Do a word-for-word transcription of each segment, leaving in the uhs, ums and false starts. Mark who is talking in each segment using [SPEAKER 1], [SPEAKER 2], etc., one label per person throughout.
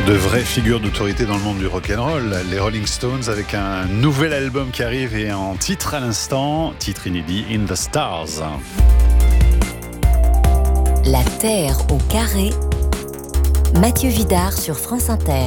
[SPEAKER 1] De vraies figures d'autorité dans le monde du rock'n'roll, les Rolling Stones avec un nouvel album qui arrive et en titre à l'instant, titre inédit, In the Stars.
[SPEAKER 2] La Terre au carré, Mathieu Vidard sur France Inter.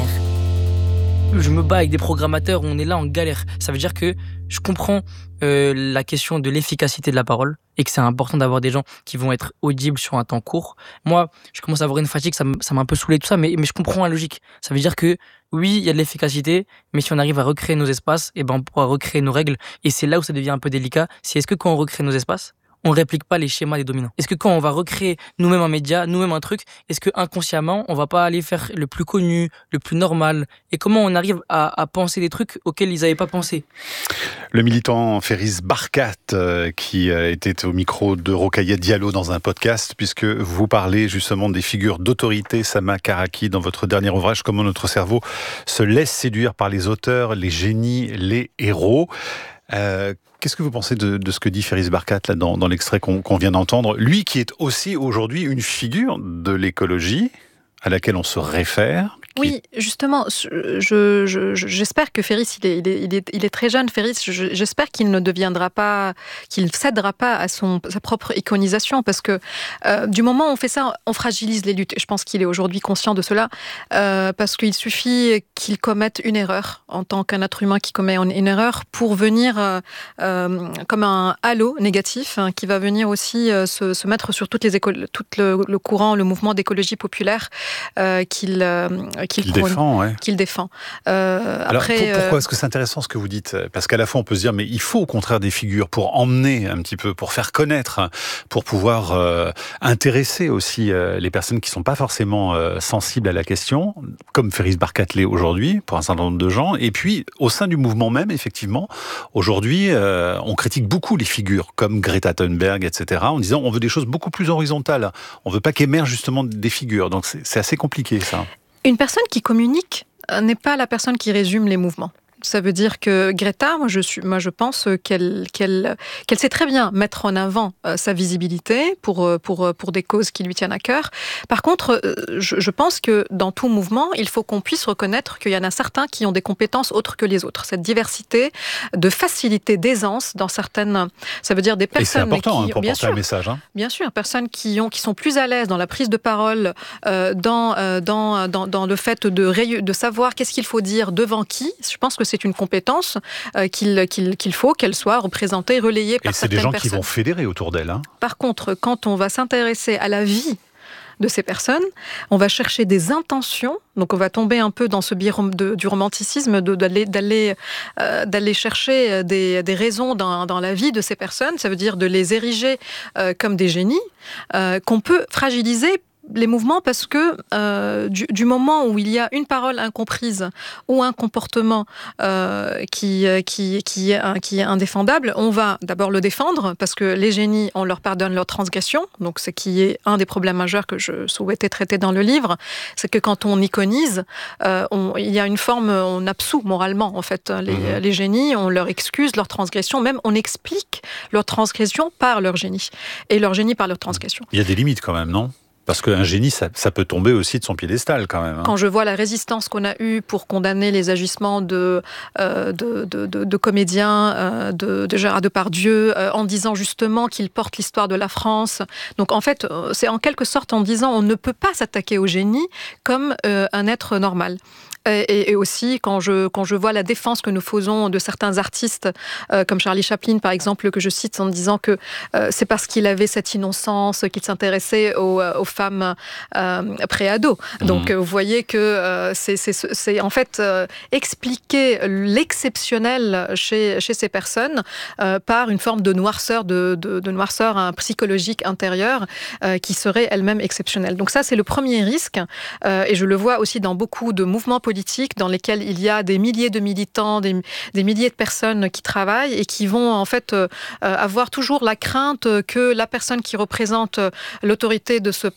[SPEAKER 3] Je me bats avec des programmateurs où on est là en galère. Ça veut dire que je comprends euh, la question de l'efficacité de la parole et que c'est important d'avoir des gens qui vont être audibles sur un temps court. Moi, je commence à avoir une fatigue, ça, m- ça m'a un peu saoulé tout ça, mais, mais je comprends la logique. Ça veut dire que oui, il y a de l'efficacité, mais si on arrive à recréer nos espaces, eh ben on pourra recréer nos règles. Et c'est là où ça devient un peu délicat. C'est est-ce que quand on recrée nos espaces, on réplique pas les schémas des dominants? Est-ce que quand on va recréer nous-mêmes un média, nous-mêmes un truc, est-ce que inconsciemment on va pas aller faire le plus connu, le plus normal? Et comment on arrive à, à penser des trucs auxquels ils n'avaient pas pensé?
[SPEAKER 1] Le militant Ferris Barkat euh, qui euh, était au micro de Rokhaya Diallo dans un podcast, puisque vous parlez justement des figures d'autorité, Sama Karaki, dans votre dernier ouvrage, Comment notre cerveau se laisse séduire par les auteurs, les génies, les héros. Euh, Qu'est-ce que vous pensez de, de ce que dit Ferris Barkat là, dans, dans l'extrait qu'on, qu'on vient d'entendre? Lui qui est aussi aujourd'hui une figure de l'écologie à laquelle on se réfère. Qui...
[SPEAKER 4] Oui, justement, je, je, je, j'espère que Ferris, il est, il est, il est, il est très jeune, Ferris, je, j'espère qu'il ne deviendra pas, qu'il ne cédera pas à son, sa propre iconisation, parce que euh, du moment où on fait ça, on fragilise les luttes. Je pense qu'il est aujourd'hui conscient de cela, euh, parce qu'il suffit qu'il commette une erreur, en tant qu'un être humain qui commet une erreur, pour venir euh, euh, comme un halo négatif, hein, qui va venir aussi euh, se, se mettre sur toutes les écoles, tout le, le courant, le mouvement d'écologie populaire euh, qu'il... Euh, Qu'il,
[SPEAKER 1] qu'il
[SPEAKER 4] prône,
[SPEAKER 1] défend, ouais.
[SPEAKER 4] qu'il défend. Euh,
[SPEAKER 1] Alors,
[SPEAKER 4] après,
[SPEAKER 1] pour, pourquoi
[SPEAKER 4] euh...
[SPEAKER 1] est-ce que c'est intéressant ce que vous dites? Parce qu'à la fois, on peut se dire, mais il faut au contraire des figures pour emmener un petit peu, pour faire connaître, pour pouvoir euh, intéresser aussi euh, les personnes qui ne sont pas forcément euh, sensibles à la question, comme Ferris Barkat l'est aujourd'hui, pour un certain nombre de gens. Et puis, au sein du mouvement même, effectivement, aujourd'hui, euh, on critique beaucoup les figures, comme Greta Thunberg, et cetera, en disant on veut des choses beaucoup plus horizontales. On ne veut pas qu'émergent justement des figures. Donc, c'est, c'est assez compliqué, ça.
[SPEAKER 4] Une personne qui communique n'est pas la personne qui résume les mouvements. Ça veut dire que Greta, moi je, suis, moi je pense qu'elle, qu'elle, qu'elle sait très bien mettre en avant euh, sa visibilité pour, pour, pour des causes qui lui tiennent à cœur. Par contre, euh, je, je pense que dans tout mouvement, il faut qu'on puisse reconnaître qu'il y en a certains qui ont des compétences autres que les autres. Cette diversité de facilité, d'aisance dans certaines... Ça veut dire des personnes...
[SPEAKER 1] Et c'est important
[SPEAKER 4] qui,
[SPEAKER 1] hein, pour
[SPEAKER 4] bien
[SPEAKER 1] porter
[SPEAKER 4] sûr,
[SPEAKER 1] un message. Hein.
[SPEAKER 4] Bien sûr, personnes qui, ont, qui sont plus à l'aise dans la prise de parole, euh, dans, euh, dans, dans, dans le fait de, rayu- de savoir qu'est-ce qu'il faut dire devant qui. Je pense que c'est une compétence euh, qu'il, qu'il, qu'il faut qu'elle soit représentée, relayée par
[SPEAKER 1] Et c'est
[SPEAKER 4] certaines
[SPEAKER 1] des gens
[SPEAKER 4] personnes.
[SPEAKER 1] qui vont fédérer autour d'elle. Hein.
[SPEAKER 4] Par contre, quand on va s'intéresser à la vie de ces personnes, on va chercher des intentions, donc on va tomber un peu dans ce biais de, du romanticisme, de, d'aller, d'aller, euh, d'aller chercher des, des raisons dans, dans la vie de ces personnes, ça veut dire de les ériger euh, comme des génies, euh, qu'on peut fragiliser les mouvements parce que euh, du, du moment où il y a une parole incomprise ou un comportement euh, qui, qui, qui, est, qui est indéfendable, on va d'abord le défendre parce que les génies, on leur pardonne leur transgression. Donc, ce qui est un des problèmes majeurs que je souhaitais traiter dans le livre, c'est que quand on iconise, euh, on, il y a une forme, on absout moralement en fait les, mmh. les génies, on leur excuse leur transgression, même on explique leur transgression par leur génie et leur génie par leur transgression.
[SPEAKER 1] Il y a des limites quand même, non ? Parce qu'un génie, ça, ça peut tomber aussi de son piédestal quand même. Hein.
[SPEAKER 4] Quand je vois la résistance qu'on a eue pour condamner les agissements de, euh, de, de, de, de comédiens, euh, de, de Gérard Depardieu, euh, en disant justement qu'il porte l'histoire de la France. Donc en fait, c'est en quelque sorte en disant on ne peut pas s'attaquer au génie comme euh, un être normal. Et, et aussi, quand je, quand je vois la défense que nous faisons de certains artistes, euh, comme Charlie Chaplin, par exemple, que je cite en disant que euh, c'est parce qu'il avait cette innocence qu'il s'intéressait aux, aux femmes euh, pré-ados. Mmh. Donc, vous voyez que euh, c'est, c'est, c'est en fait euh, expliquer l'exceptionnel chez, chez ces personnes euh, par une forme de noirceur, de, de, de noirceur hein, psychologique intérieure euh, qui serait elle-même exceptionnelle. Donc ça, c'est le premier risque. Euh, et je le vois aussi dans beaucoup de mouvements politiques dans lesquels il y a des milliers de militants, des, des milliers de personnes qui travaillent et qui vont en fait euh, avoir toujours la crainte que la personne qui représente l'autorité de ce parti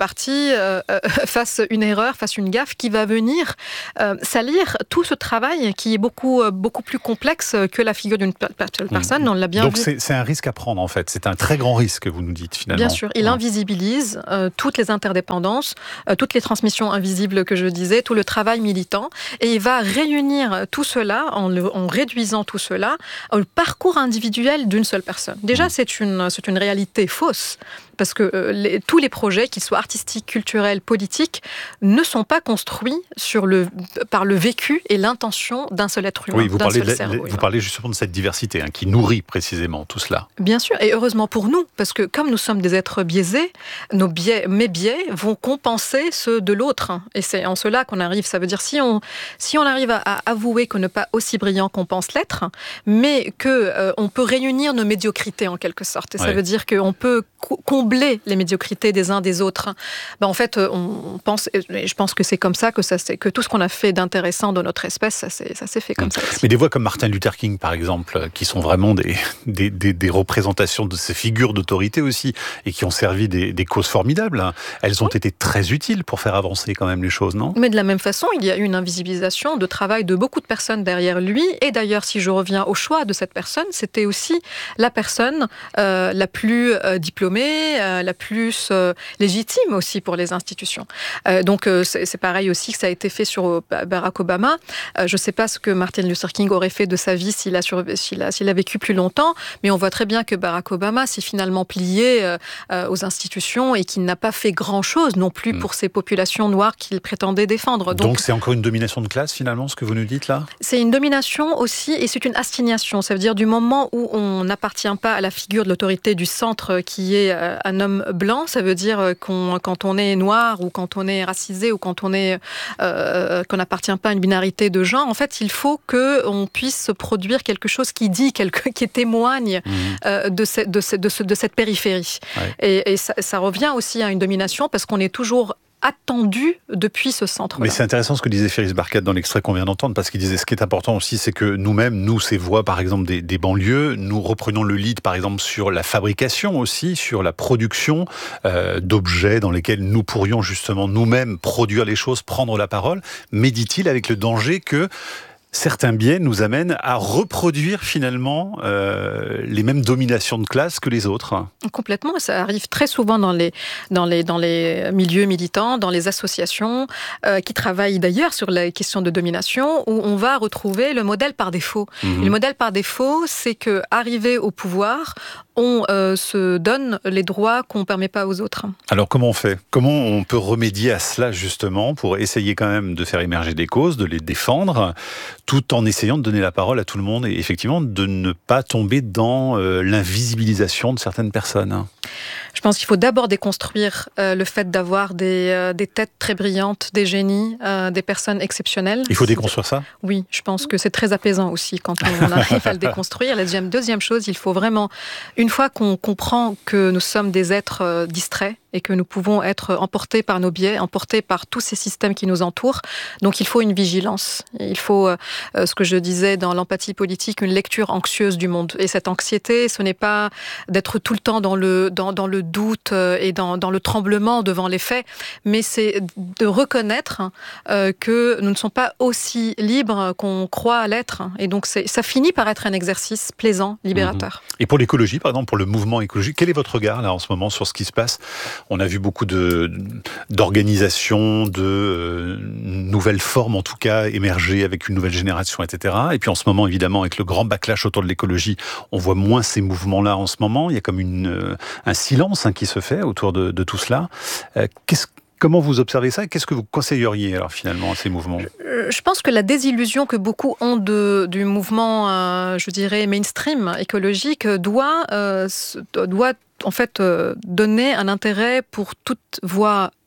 [SPEAKER 4] partie euh, euh, fasse une erreur, fasse une gaffe qui va venir euh, salir tout ce travail qui est beaucoup, euh, beaucoup plus complexe que la figure d'une personne. Mmh. On l'a bien
[SPEAKER 1] Donc
[SPEAKER 4] vu.
[SPEAKER 1] c'est, c'est un risque à prendre en fait. C'est un très grand risque que vous nous dites finalement.
[SPEAKER 4] Bien sûr, il ouais. invisibilise euh, toutes les interdépendances, euh, toutes les transmissions invisibles que je disais, tout le travail militant, et il va réunir tout cela en, le, en réduisant tout cela au parcours individuel d'une seule personne. Déjà, mmh. c'est une, c'est une réalité fausse. Parce que euh, les, tous les projets, qu'ils soient artistiques, culturels, politiques, ne sont pas construits sur le, par le vécu et l'intention d'un seul être humain.
[SPEAKER 1] Oui, vous,
[SPEAKER 4] d'un
[SPEAKER 1] parlez,
[SPEAKER 4] seul
[SPEAKER 1] de,
[SPEAKER 4] cerveau,
[SPEAKER 1] vous parlez justement de cette diversité hein, qui nourrit précisément tout cela.
[SPEAKER 4] Bien sûr, et heureusement pour nous, parce que comme nous sommes des êtres biaisés, nos biais, mes biais vont compenser ceux de l'autre. Et c'est en cela qu'on arrive, ça veut dire si on, si on arrive à, à avouer qu'on n'est pas aussi brillant qu'on pense l'être, mais qu'on euh, peut réunir nos médiocrités en quelque sorte. Et ouais. ça veut dire qu'on peut combler les médiocrités des uns des autres. Ben en fait, on pense, et je pense que c'est comme ça que, ça, que tout ce qu'on a fait d'intéressant dans notre espèce, ça s'est, ça s'est fait comme mmh. ça aussi.
[SPEAKER 1] Mais des voix comme Martin Luther King, par exemple, qui sont vraiment des, des, des, des représentations de ces figures d'autorité aussi, et qui ont servi des, des causes formidables, hein. Elles ont oui. été très utiles pour faire avancer quand même les choses, non ?
[SPEAKER 4] Mais de la même façon, il y a eu une invisibilisation de travail de beaucoup de personnes derrière lui, et d'ailleurs, si je reviens au choix de cette personne, c'était aussi la personne euh, la plus euh, diplômée, euh, la plus euh, légitime aussi pour les institutions. Euh, donc euh, c'est, c'est pareil aussi que ça a été fait sur Barack Obama. Euh, je ne sais pas ce que Martin Luther King aurait fait de sa vie s'il a, sur, s'il a, s'il a vécu plus longtemps, mais on voit très bien que Barack Obama s'est finalement plié euh, euh, aux institutions et qu'il n'a pas fait grand-chose non plus mmh. pour ces populations noires qu'il prétendait défendre.
[SPEAKER 1] Donc, Donc c'est encore une domination de classe finalement, ce que vous nous dites là ?
[SPEAKER 4] C'est une domination aussi et c'est une assignation. Ça veut dire du moment où on n'appartient pas à la figure de l'autorité du centre qui est euh, un homme blanc, ça veut dire qu'on, quand on est noir ou quand on est racisé ou quand on est euh, qu'on n'appartient pas à une binarité de genre, en fait, il faut qu'on puisse produire quelque chose qui dit, quelque, qui témoigne mmh. euh, de, ce, de, ce, de, ce, de cette périphérie. Ouais. Et, et ça, ça revient aussi à une domination parce qu'on est toujours attendu depuis ce centre-là.
[SPEAKER 1] Mais c'est intéressant ce que disait Félix Barkat dans l'extrait qu'on vient d'entendre, parce qu'il disait ce qui est important aussi, c'est que nous-mêmes, nous, ces voix, par exemple, des, des banlieues, nous reprenons le lead, par exemple, sur la fabrication aussi, sur la production euh, d'objets dans lesquels nous pourrions justement nous-mêmes produire les choses, prendre la parole, mais dit-il, avec le danger que certains biais nous amènent à reproduire finalement euh, les mêmes dominations de classe que les autres.
[SPEAKER 4] Complètement, ça arrive très souvent dans les, dans les, dans les milieux militants, dans les associations, euh, qui travaillent d'ailleurs sur les questions de domination, où on va retrouver le modèle par défaut. Mmh. Et le modèle par défaut, c'est qu'arrivé au pouvoir, on euh, se donne les droits qu'on ne permet pas aux autres.
[SPEAKER 1] Alors comment on fait ? Comment on peut remédier à cela justement pour essayer quand même de faire émerger des causes, de les défendre, tout en essayant de donner la parole à tout le monde et effectivement de ne pas tomber dans euh, l'invisibilisation de certaines personnes ?
[SPEAKER 4] Je pense qu'il faut d'abord déconstruire euh, le fait d'avoir des, euh, des têtes très brillantes, des génies, euh, des personnes exceptionnelles.
[SPEAKER 1] Il faut déconstruire ça ?
[SPEAKER 4] Oui, je pense que c'est très apaisant aussi quand on arrive à le déconstruire. La deuxième, deuxième chose, il faut vraiment, une fois qu'on comprend que nous sommes des êtres euh, distraits et que nous pouvons être emportés par nos biais, emportés par tous ces systèmes qui nous entourent, donc il faut une vigilance. Il faut, euh, ce que je disais dans l'empathie politique, une lecture anxieuse du monde. Et cette anxiété, ce n'est pas d'être tout le temps dans le, dans, dans le doute et dans, dans le tremblement devant les faits, mais c'est de reconnaître euh, que nous ne sommes pas aussi libres qu'on croit à l'être. Et donc c'est, ça finit par être un exercice plaisant, libérateur.
[SPEAKER 1] Et pour l'écologie, par exemple, pour le mouvement écologique, quel est votre regard là en ce moment sur ce qui se passe ? On a vu beaucoup de, d'organisations, de euh, nouvelles formes en tout cas émerger avec une nouvelle génération, et cetera. Et puis en ce moment, évidemment, avec le grand backlash autour de l'écologie, on voit moins ces mouvements-là en ce moment. Il y a comme une, euh, un silence hein, qui se fait autour de, de tout cela. Euh, qu'est-ce Comment vous observez ça ? Qu'est-ce que vous conseilleriez alors finalement à ces mouvements ?
[SPEAKER 4] je, je pense que la désillusion que beaucoup ont de, du mouvement, euh, je dirais, mainstream écologique doit, euh, doit en fait euh, donner un intérêt pour toute voix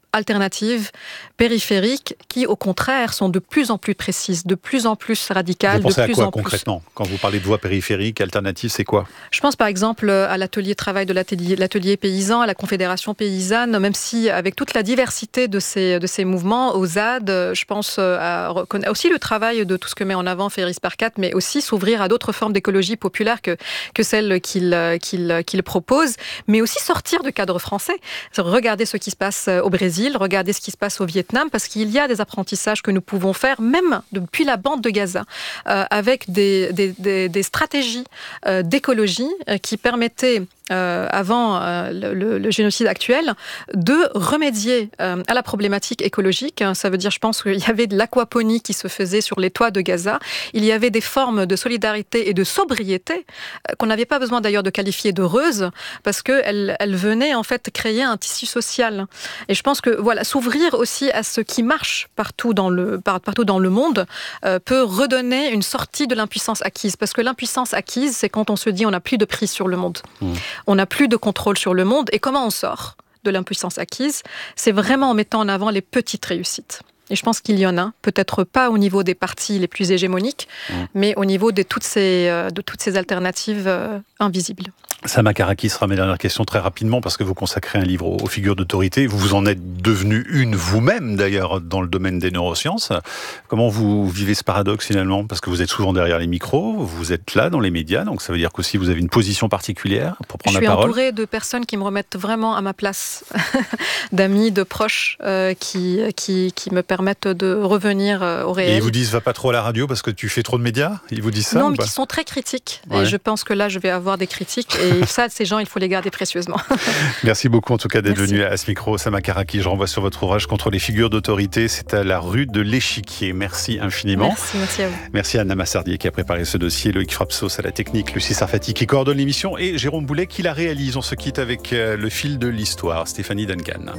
[SPEAKER 4] alternatives, périphériques, qui au contraire sont de plus en plus précises, de plus en plus radicales.
[SPEAKER 1] Vous pensez
[SPEAKER 4] de plus
[SPEAKER 1] à quoi
[SPEAKER 4] en
[SPEAKER 1] concrètement
[SPEAKER 4] plus...
[SPEAKER 1] quand vous parlez de voies périphériques, alternatives, c'est quoi?
[SPEAKER 4] Je pense par exemple à l'atelier travail de l'atelier, l'atelier paysan, à la Confédération paysanne, même si avec toute la diversité de ces, de ces mouvements, aux Z A D, je pense à aussi le travail de tout ce que met en avant Ferris Parkat, mais aussi s'ouvrir à d'autres formes d'écologie populaire que, que celles qu'il, qu'il, qu'il propose, mais aussi sortir du cadre français. Regardez ce qui se passe au Brésil, regardez ce qui se passe au Vietnam, parce qu'il y a des apprentissages que nous pouvons faire, même depuis la bande de Gaza, euh, avec des, des, des, des stratégies euh, d'écologie euh, qui permettaient Euh, avant euh, le, le génocide actuel, de remédier euh, à la problématique écologique. Ça veut dire, je pense qu'il y avait de l'aquaponie qui se faisait sur les toits de Gaza. Il y avait des formes de solidarité et de sobriété euh, qu'on n'avait pas besoin d'ailleurs de qualifier d'heureuses, parce qu'elles elles venaient en fait créer un tissu social. Et je pense que voilà, s'ouvrir aussi à ce qui marche partout dans le, partout dans le monde euh, peut redonner une sortie de l'impuissance acquise. Parce que l'impuissance acquise, c'est quand on se dit on n'a plus de prise sur le monde. Mmh. On n'a plus de contrôle sur le monde. Et comment on sort de l'impuissance acquise? C'est vraiment en mettant en avant les petites réussites. Et je pense qu'il y en a, peut-être pas au niveau des partis les plus hégémoniques, mmh. mais au niveau de toutes ces, de toutes ces alternatives euh, invisibles.
[SPEAKER 1] Sama Karakis sera mes dernières questions très rapidement, parce que vous consacrez un livre aux figures d'autorité. Vous vous en êtes devenu une vous-même, d'ailleurs, dans le domaine des neurosciences. Comment vous vivez ce paradoxe, finalement? Parce que vous êtes souvent derrière les micros, vous êtes là, dans les médias, donc ça veut dire qu'aussi vous avez une position particulière pour prendre la parole.
[SPEAKER 4] Je suis entourée de personnes qui me remettent vraiment à ma place, d'amis, de proches, euh, qui, qui, qui me permettent de revenir euh, au réel.
[SPEAKER 1] Et ils vous disent, va pas trop à la radio parce que tu fais trop de médias? Ils vous disent ça?
[SPEAKER 4] Non, mais qui sont très critiques. Ouais. Et je pense que là, je vais avoir des critiques. Et ça, ces gens, il faut les garder précieusement.
[SPEAKER 1] Merci beaucoup en tout cas d'être
[SPEAKER 4] Merci.
[SPEAKER 1] venu à ce micro. Sama Karakis, je renvoie sur votre ouvrage Contre les figures d'autorité. C'est à la rue de l'Échiquier. Merci infiniment.
[SPEAKER 4] Merci, merci à vous.
[SPEAKER 1] Merci à Anna Massardier qui a préparé ce dossier, Loïc Frapsos à la technique, Lucie Sarfati qui coordonne l'émission et Jérôme Boulet qui la réalise. On se quitte avec le fil de l'histoire. Stéphanie Duncan.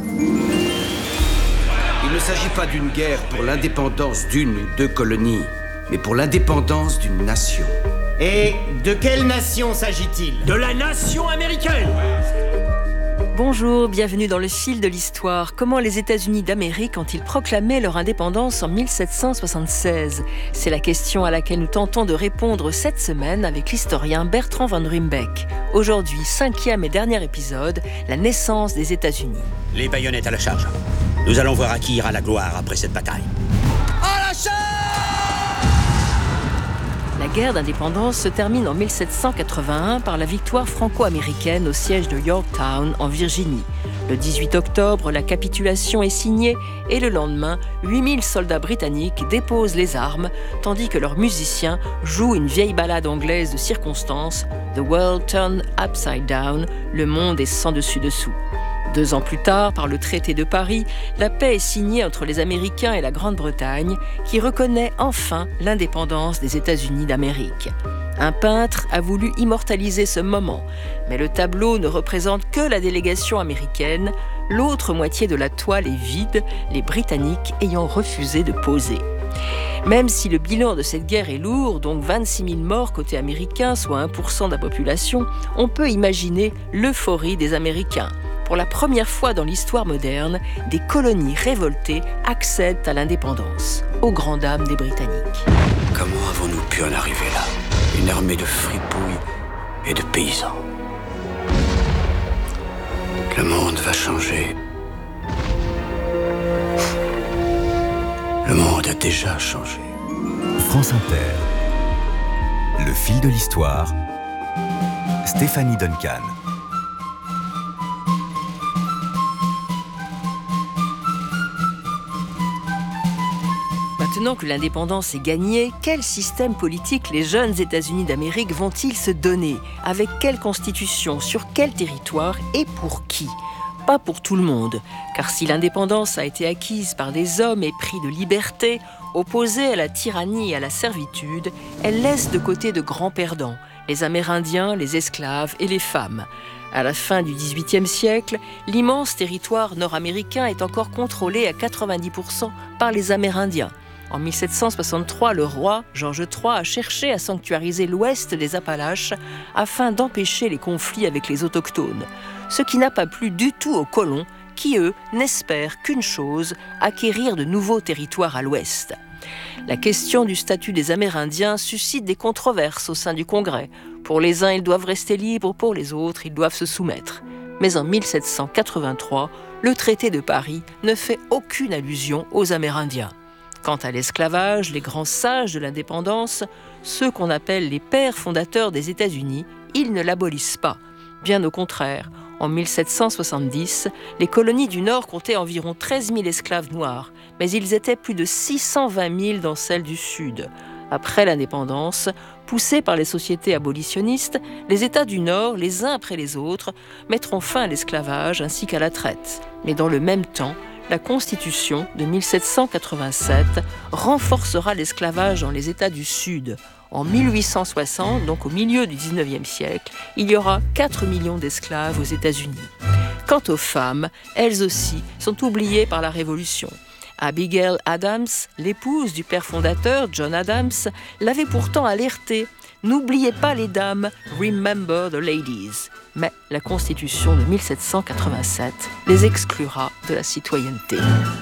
[SPEAKER 5] Il ne s'agit pas d'une guerre pour l'indépendance d'une ou deux colonies, mais pour l'indépendance d'une nation.
[SPEAKER 6] Et de quelle nation s'agit-il?
[SPEAKER 7] De la nation américaine!
[SPEAKER 8] Bonjour, bienvenue dans le fil de l'histoire. Comment les États-Unis d'Amérique ont-ils proclamé leur indépendance en mille sept cent soixante-seize? C'est la question à laquelle nous tentons de répondre cette semaine avec l'historien Bertrand Van Ruymbeck. Aujourd'hui, cinquième et dernier épisode, la naissance des États-Unis.
[SPEAKER 6] Les baïonnettes à la charge. Nous allons voir à qui ira la gloire après cette bataille. À la charge!
[SPEAKER 8] La guerre d'indépendance se termine en mille sept cent quatre-vingt-un par la victoire franco-américaine au siège de Yorktown, en Virginie. Le dix-huit octobre, la capitulation est signée et le lendemain, huit mille soldats britanniques déposent les armes, tandis que leurs musiciens jouent une vieille ballade anglaise de circonstance, « The world turned upside down », le monde est sans dessus-dessous. Deux ans plus tard, par le traité de Paris, la paix est signée entre les Américains et la Grande-Bretagne, qui reconnaît enfin l'indépendance des États-Unis d'Amérique. Un peintre a voulu immortaliser ce moment, mais le tableau ne représente que la délégation américaine. L'autre moitié de la toile est vide, les Britanniques ayant refusé de poser. Même si le bilan de cette guerre est lourd, donc vingt-six mille morts côté américain, soit un pour cent de la population, on peut imaginer l'euphorie des Américains. Pour la première fois dans l'histoire moderne, des colonies révoltées accèdent à l'indépendance, aux grandes dames des Britanniques.
[SPEAKER 5] Comment avons-nous pu en arriver là? Une armée de fripouilles et de paysans. Le monde va changer. Le monde a déjà changé.
[SPEAKER 9] France Inter. Le fil de l'histoire. Stéphanie Duncan.
[SPEAKER 8] Maintenant que l'indépendance est gagnée, quel système politique les jeunes États-Unis d'Amérique vont-ils se donner? Avec quelle constitution? Sur quel territoire? Et pour qui? Pas pour tout le monde, car si l'indépendance a été acquise par des hommes épris de liberté, opposés à la tyrannie et à la servitude, elle laisse de côté de grands perdants, les Amérindiens, les esclaves et les femmes. À la fin du dix-huitième siècle, l'immense territoire nord-américain est encore contrôlé à quatre-vingt-dix pour cent par les Amérindiens. En mille sept cent soixante-trois, le roi, George trois, a cherché à sanctuariser l'ouest des Appalaches afin d'empêcher les conflits avec les autochtones, ce qui n'a pas plu du tout aux colons qui, eux, n'espèrent qu'une chose, acquérir de nouveaux territoires à l'ouest. La question du statut des Amérindiens suscite des controverses au sein du Congrès. Pour les uns, ils doivent rester libres, pour les autres, ils doivent se soumettre. Mais en mille sept cent quatre-vingt-trois, le traité de Paris ne fait aucune allusion aux Amérindiens. Quant à l'esclavage, les grands sages de l'indépendance, ceux qu'on appelle les pères fondateurs des États-Unis, ils ne l'abolissent pas. Bien au contraire, en mille sept cent soixante-dix, les colonies du Nord comptaient environ treize mille esclaves noirs, mais ils étaient plus de six cent vingt mille dans celles du Sud. Après l'indépendance, poussés par les sociétés abolitionnistes, les États du Nord, les uns après les autres, mettront fin à l'esclavage ainsi qu'à la traite. Mais dans le même temps, la Constitution de mille sept cent quatre-vingt-sept renforcera l'esclavage dans les États du Sud. En mille huit cent soixante, donc au milieu du dix-neuvième siècle, il y aura quatre millions d'esclaves aux États-Unis. Quant aux femmes, elles aussi sont oubliées par la Révolution. Abigail Adams, l'épouse du père fondateur John Adams, l'avait pourtant alertée. N'oubliez pas les dames, remember the ladies. Mais la Constitution de mille sept cent quatre-vingt-sept les exclura de la citoyenneté.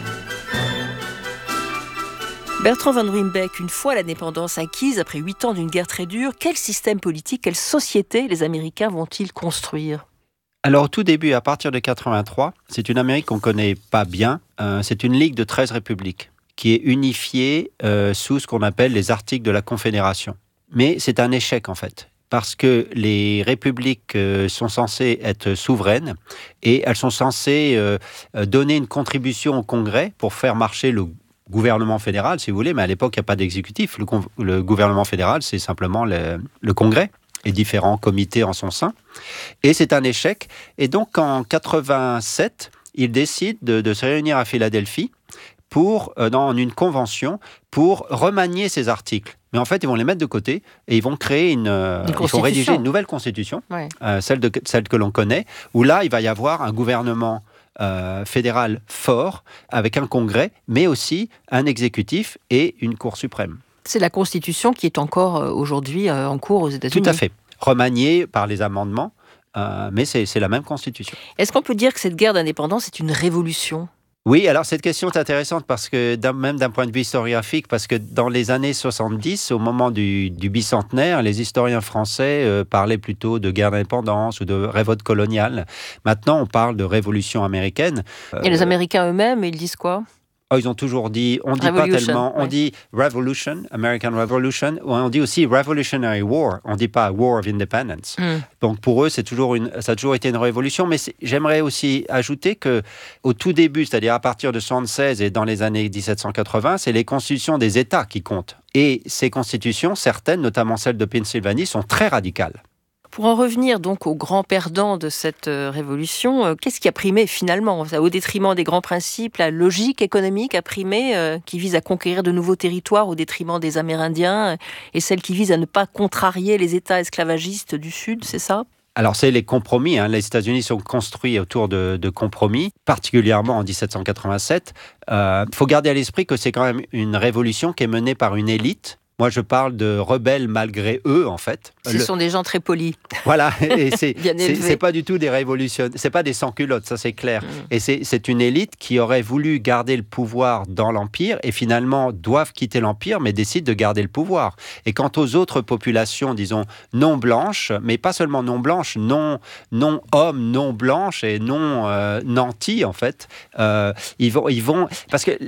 [SPEAKER 8] Bertrand van Ruymbeck, une fois l'indépendance acquise, après huit ans d'une guerre très dure, quel système politique, quelle société les Américains vont-ils construire ?
[SPEAKER 7] Alors au tout début, à partir de quatre-vingt-trois, c'est une Amérique qu'on ne connaît pas bien. Euh, c'est une ligue de treize républiques qui est unifiée euh, sous ce qu'on appelle les articles de la Confédération. Mais c'est un échec en fait, parce que les républiques euh, sont censées être souveraines et elles sont censées euh, donner une contribution au Congrès pour faire marcher le gouvernement fédéral, si vous voulez, mais à l'époque, il n'y a pas d'exécutif. Le, le gouvernement fédéral, c'est simplement le, le Congrès et différents comités en son sein. Et c'est un échec. Et donc, en quatre-vingt-sept, ils décident de, de se réunir à Philadelphie pour, euh, dans une convention pour remanier ces articles. Mais en fait, ils vont les mettre de côté et ils vont créer une... Euh,
[SPEAKER 8] une
[SPEAKER 7] ils vont rédiger une nouvelle constitution,
[SPEAKER 8] ouais.
[SPEAKER 7] euh, celle, de, celle que l'on connaît, où là, il va y avoir un gouvernement Euh, fédéral fort, avec un congrès, mais aussi un exécutif et une cour suprême.
[SPEAKER 8] C'est la Constitution qui est encore euh, aujourd'hui euh, en cours aux États-Unis.
[SPEAKER 7] Tout à fait. Remaniée par les amendements, euh, mais c'est, c'est la même Constitution.
[SPEAKER 8] Est-ce qu'on peut dire que cette guerre d'indépendance est une révolution ?
[SPEAKER 7] Oui, alors cette question est intéressante, parce que d'un, même d'un point de vue historiographique, parce que dans les années soixante-dix, au moment du, du bicentenaire, les historiens français euh, parlaient plutôt de guerre d'indépendance ou de révolte coloniale. Maintenant, on parle de révolution américaine.
[SPEAKER 8] Et euh, les Américains eux-mêmes, ils disent quoi ?
[SPEAKER 7] Oh, ils ont toujours dit, on ne dit pas tellement, on ouais. dit Revolution, American Revolution, ou on dit aussi Revolutionary War, on ne dit pas War of Independence. Mm. Donc pour eux, c'est toujours une, ça a toujours été une révolution, mais j'aimerais aussi ajouter qu'au tout début, c'est-à-dire à partir de soixante-seize et dans les années dix-sept cent quatre-vingts, c'est les constitutions des États qui comptent. Et ces constitutions, certaines, notamment celle de Pennsylvanie, sont très radicales.
[SPEAKER 8] Pour en revenir donc aux grands perdants de cette euh, révolution, euh, qu'est-ce qui a primé finalement ? Au détriment des grands principes, la logique économique a primé, euh, qui vise à conquérir de nouveaux territoires au détriment des Amérindiens, euh, et celle qui vise à ne pas contrarier les États esclavagistes du Sud, c'est ça ?
[SPEAKER 7] Alors, c'est les compromis. Hein. Les États-Unis sont construits autour de, de compromis, particulièrement en dix-sept cent quatre-vingt-sept. Il euh, faut garder à l'esprit que c'est quand même une révolution qui est menée par une élite. Moi, je parle de rebelles malgré eux, en fait.
[SPEAKER 8] Ce Le... sont des gens très polis.
[SPEAKER 7] Voilà, et c'est, c'est, c'est pas du tout des révolutionnaires, c'est pas des sans-culottes, ça c'est clair. Mmh. Et c'est, c'est une élite qui aurait voulu garder le pouvoir dans l'Empire et finalement doivent quitter l'Empire, mais décident de garder le pouvoir. Et quant aux autres populations, disons, non blanches, mais pas seulement non blanches, non, non hommes, non blanches et non euh, nantis, en fait, euh, ils, vont, ils vont... Parce que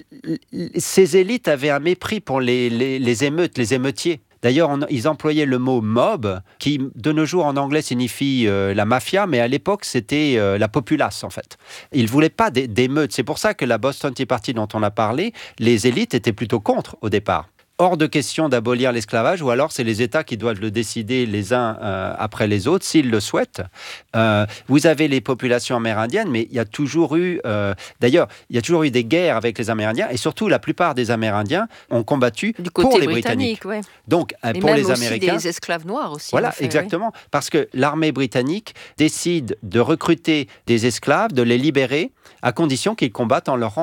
[SPEAKER 7] ces élites avaient un mépris pour les, les, les émeutes, les émeutiers. D'ailleurs, on, ils employaient le mot « mob », qui, de nos jours, en anglais, signifie euh, la mafia, mais à l'époque, c'était euh, la populace, en fait. Ils ne voulaient pas d'é- d'émeutes. C'est pour ça que la Boston Tea Party dont on a parlé, les élites étaient plutôt contre, au départ. Hors de question d'abolir l'esclavage, ou alors c'est les États qui doivent le décider les uns euh, après les autres, s'ils le souhaitent. Euh, vous avez les populations amérindiennes, mais il y a toujours eu... Euh, d'ailleurs, il y a toujours eu des guerres avec les Amérindiens, et surtout, la plupart des Amérindiens ont combattu
[SPEAKER 8] du côté
[SPEAKER 7] pour les
[SPEAKER 8] Britannique,
[SPEAKER 7] Britanniques.
[SPEAKER 8] Ouais.
[SPEAKER 7] Donc,
[SPEAKER 8] mais
[SPEAKER 7] pour
[SPEAKER 8] même
[SPEAKER 7] les
[SPEAKER 8] aussi
[SPEAKER 7] Américains...
[SPEAKER 8] des esclaves noirs aussi.
[SPEAKER 7] Voilà,
[SPEAKER 8] fait,
[SPEAKER 7] exactement.
[SPEAKER 8] Ouais.
[SPEAKER 7] Parce que l'armée britannique décide de recruter des esclaves, de les libérer, à condition qu'ils combattent en leur rang.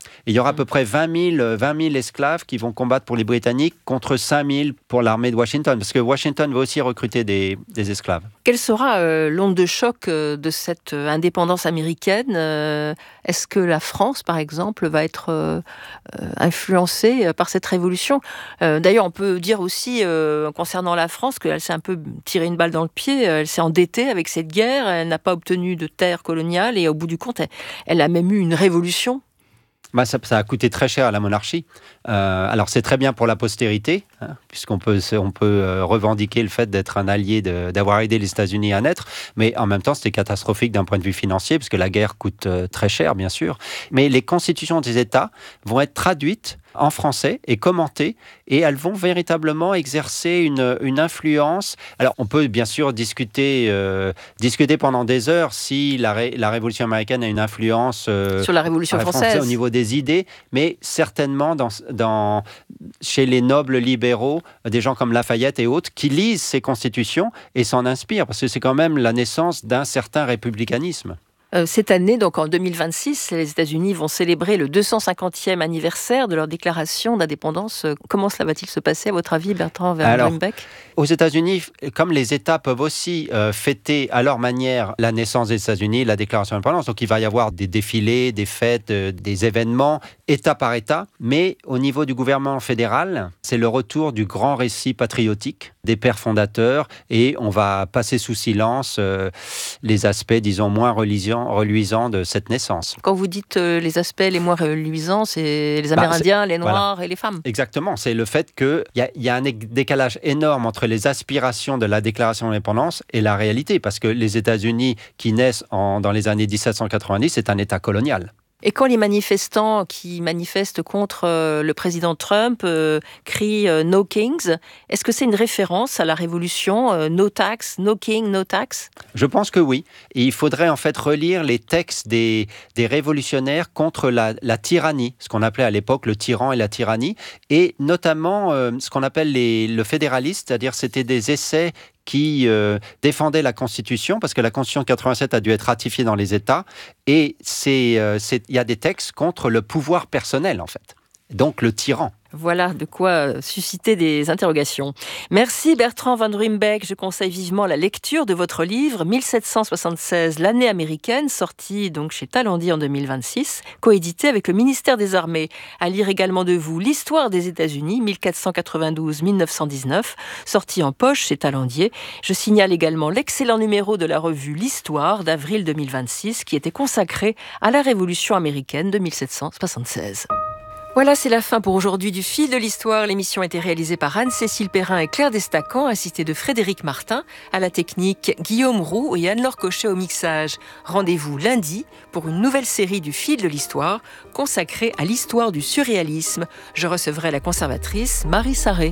[SPEAKER 7] Et il y aura à peu près vingt mille esclaves qui vont combattre pour les Britanniques contre cinq mille pour l'armée de Washington, parce que Washington va aussi recruter des, des esclaves.
[SPEAKER 8] Quelle sera euh, l'onde de choc euh, de cette euh, indépendance américaine euh, Est-ce que la France, par exemple, va être euh, euh, influencée par cette révolution euh, D'ailleurs, on peut dire aussi, euh, concernant la France, qu'elle s'est un peu tirée une balle dans le pied, elle s'est endettée avec cette guerre, elle n'a pas obtenu de terre coloniale, et au bout du compte, elle, elle a même eu une révolution.
[SPEAKER 7] Bah, ça, ça a coûté très cher à la monarchie. Euh, alors c'est très bien pour la postérité, hein, puisqu'on peut, on peut euh, revendiquer le fait d'être un allié, de, d'avoir aidé les États-Unis à naître, mais en même temps c'était catastrophique d'un point de vue financier, puisque la guerre coûte euh, très cher, bien sûr. Mais les constitutions des États vont être traduites en français et commentées, et elles vont véritablement exercer une, une influence. Alors on peut bien sûr discuter, euh, discuter pendant des heures si la, ré, la Révolution américaine a une influence euh,
[SPEAKER 8] sur la Révolution française. française
[SPEAKER 7] au niveau des idées, mais certainement dans, dans, chez les nobles libéraux, des gens comme Lafayette et autres, qui lisent ces constitutions et s'en inspirent, parce que c'est quand même la naissance d'un certain républicanisme.
[SPEAKER 8] Cette année, donc en deux mille vingt-six, les États-Unis vont célébrer le deux cent cinquantième anniversaire de leur déclaration d'indépendance. Comment cela va-t-il se passer, à votre avis, Bertrand Van Ruymbeck ?
[SPEAKER 7] Aux États-Unis, comme les États peuvent aussi euh, fêter à leur manière la naissance des États-Unis, la déclaration d'indépendance, donc il va y avoir des défilés, des fêtes, euh, des événements, État par État. Mais au niveau du gouvernement fédéral, c'est le retour du grand récit patriotique des pères fondateurs, et on va passer sous silence euh, les aspects, disons, moins reluisants, reluisants de cette naissance.
[SPEAKER 8] Quand vous dites euh, les aspects les moins reluisants, c'est les Amérindiens, bah, les Noirs voilà. et les femmes.
[SPEAKER 7] Exactement, c'est le fait qu'il y a, y a un décalage énorme entre les aspirations de la déclaration d'indépendance et la réalité, parce que les États-Unis qui naissent en, dans les années dix-sept cent quatre-vingt-dix, c'est un État colonial.
[SPEAKER 8] Et quand les manifestants qui manifestent contre euh, le président Trump euh, crient euh, « No Kings », est-ce que c'est une référence à la révolution euh, « No tax, no king, no tax » ?
[SPEAKER 7] Je pense que oui. Et il faudrait en fait relire les textes des, des révolutionnaires contre la, la tyrannie, ce qu'on appelait à l'époque le tyran et la tyrannie, et notamment euh, ce qu'on appelle les, le fédéraliste, c'est-à-dire c'était des essais qui euh, défendait la Constitution, parce que la Constitution de quatre-vingt-sept a dû être ratifiée dans les États, et c'est, euh, c'est, y a des textes contre le pouvoir personnel, en fait. Donc le tyran.
[SPEAKER 8] Voilà de quoi susciter des interrogations. Merci Bertrand Van Ruymbeck. Je conseille vivement la lecture de votre livre mille sept cent soixante-seize, l'année américaine, sorti donc chez Talendier en deux mille vingt-six, coédité avec le ministère des Armées. À lire également de vous l'histoire des États-Unis mille quatre cent quatre-vingt-douze à mille neuf cent dix-neuf, sorti en poche chez Talendier. Je signale également l'excellent numéro de la revue L'Histoire d'avril deux mille vingt-six qui était consacré à la Révolution américaine de mille sept cent soixante-seize. Voilà, c'est la fin pour aujourd'hui du Fil de l'Histoire. L'émission a été réalisée par Anne-Cécile Perrin et Claire Destacan, assistée de Frédéric Martin, à la technique Guillaume Roux et Anne-Laure Cochet au mixage. Rendez-vous lundi pour une nouvelle série du Fil de l'Histoire consacrée à l'histoire du surréalisme. Je recevrai la conservatrice Marie Sarré.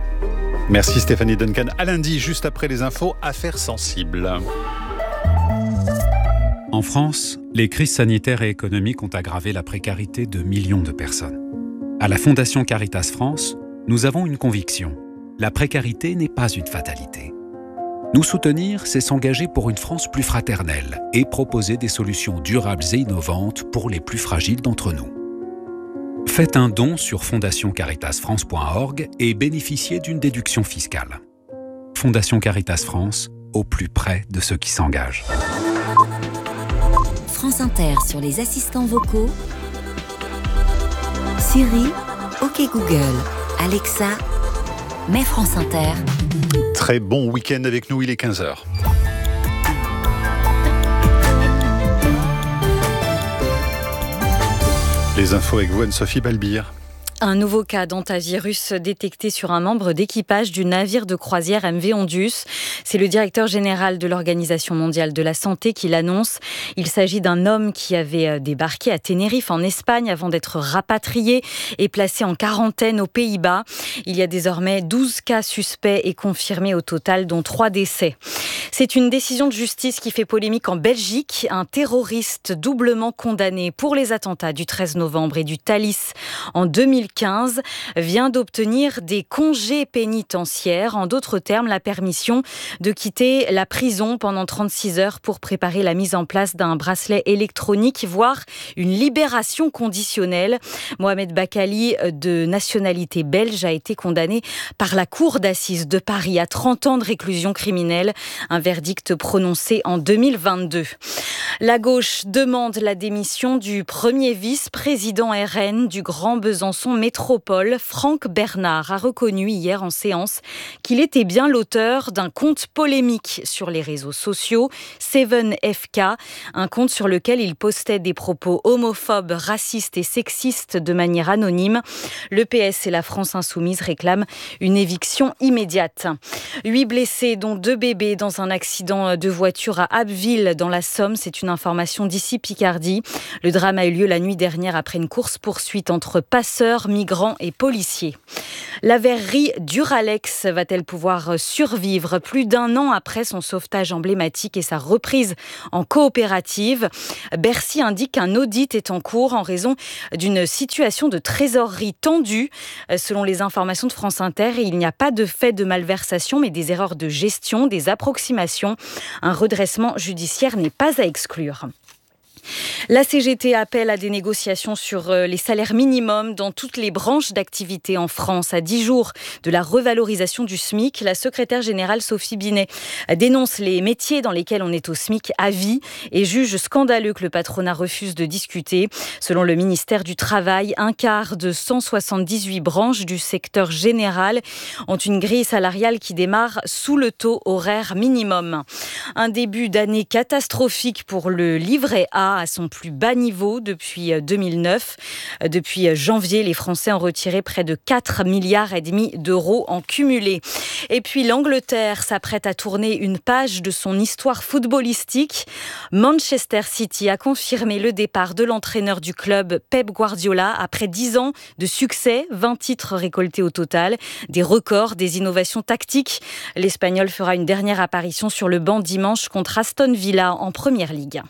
[SPEAKER 1] Merci Stéphanie Duncan. À lundi, juste après les infos, affaires sensibles.
[SPEAKER 10] En France, les crises sanitaires et économiques ont aggravé la précarité de millions de personnes. À la Fondation Caritas France, nous avons une conviction. La précarité n'est pas une fatalité. Nous soutenir, c'est s'engager pour une France plus fraternelle et proposer des solutions durables et innovantes pour les plus fragiles d'entre nous. Faites un don sur fondation caritas france point org et bénéficiez d'une déduction fiscale. Fondation Caritas France, au plus près de ceux qui s'engagent.
[SPEAKER 2] France Inter sur les assistants vocaux. Siri, OK Google, Alexa, mets France Inter.
[SPEAKER 1] Très bon week-end avec nous, il est quinze heures. Les infos avec vous, Anne-Sophie Balbir.
[SPEAKER 11] Un nouveau cas d'hantavirus détecté sur un membre d'équipage du navire de croisière M V Ondus. C'est le directeur général de l'Organisation mondiale de la santé qui l'annonce. Il s'agit d'un homme qui avait débarqué à Tenerife en Espagne avant d'être rapatrié et placé en quarantaine aux Pays-Bas. Il y a désormais douze cas suspects et confirmés au total, dont trois décès. C'est une décision de justice qui fait polémique en Belgique. Un terroriste doublement condamné pour les attentats du treize novembre et du Thalys en deux mille quinze, vient d'obtenir des congés pénitentiaires. En d'autres termes, la permission de quitter la prison pendant trente-six heures pour préparer la mise en place d'un bracelet électronique, voire une libération conditionnelle. Mohamed Bakali, de nationalité belge, a été condamné par la Cour d'assises de Paris à trente ans de réclusion criminelle. Un verdict prononcé en deux mille vingt-deux. La gauche demande la démission du premier vice-président R N du Grand Besançon Métropole. Franck Bernard a reconnu hier en séance qu'il était bien l'auteur d'un compte polémique sur les réseaux sociaux, seven F K, un compte sur lequel il postait des propos homophobes, racistes et sexistes de manière anonyme. Le P S et la France Insoumise réclament une éviction immédiate. Huit blessés, dont deux bébés, dans un accident de voiture à Abbeville, dans la Somme. C'est une information d'ici Picardie. Le drame a eu lieu la nuit dernière après une course-poursuite entre passeurs, migrants et policiers. La verrerie Duralex va-t-elle pouvoir survivre plus d'un an après son sauvetage emblématique et sa reprise en coopérative? Bercy indique qu'un audit est en cours en raison d'une situation de trésorerie tendue. Selon les informations de France Inter, il n'y a pas de fait de malversation, mais des erreurs de gestion, des approximations. Un redressement judiciaire n'est pas à exclure. La C G T appelle à des négociations sur les salaires minimums dans toutes les branches d'activité en France. À dix jours de la revalorisation du SMIC, la secrétaire générale Sophie Binet dénonce les métiers dans lesquels on est au SMIC à vie et juge scandaleux que le patronat refuse de discuter. Selon le ministère du Travail, un quart de cent soixante-dix-huit branches du secteur général ont une grille salariale qui démarre sous le taux horaire minimum. Un début d'année catastrophique pour le livret A à son plus bas niveau depuis deux mille neuf. Depuis janvier, les Français ont retiré près de quatre milliards et demi d'euros en cumulé. Et puis l'Angleterre s'apprête à tourner une page de son histoire footballistique. Manchester City a confirmé le départ de l'entraîneur du club, Pep Guardiola, après dix ans de succès, vingt titres récoltés au total, des records, des innovations tactiques. L'Espagnol fera une dernière apparition sur le banc dimanche contre Aston Villa en Première Ligue.